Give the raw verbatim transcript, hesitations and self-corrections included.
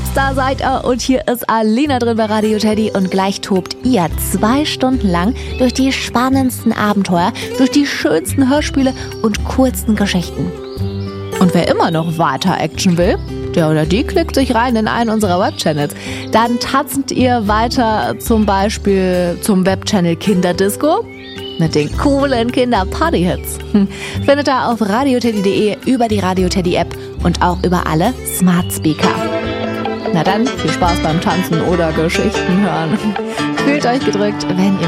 Popstar seid ihr und hier ist Alina drin bei Radio Teddy und gleich tobt ihr zwei Stunden lang durch die spannendsten Abenteuer, durch die schönsten Hörspiele und coolsten Geschichten. Und wer immer noch weiter Action will, der oder die klickt sich rein in einen unserer Webchannels. Dann tanzt ihr weiter zum Beispiel zum Webchannel Kinderdisco mit den coolen Kinder-Party-Hits. Hm. Findet ihr auf radioteddy punkt de, über die Radio Teddy App und auch über alle Smart Speaker. Na dann, viel Spaß beim Tanzen oder Geschichten hören. Fühlt euch gedrückt, wenn ihr